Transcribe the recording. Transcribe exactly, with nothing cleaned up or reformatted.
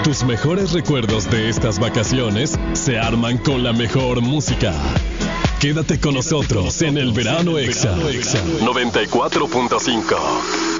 Tus mejores recuerdos de estas vacaciones se arman con la mejor música. Quédate con nosotros en el Verano Exa noventa y cuatro punto cinco.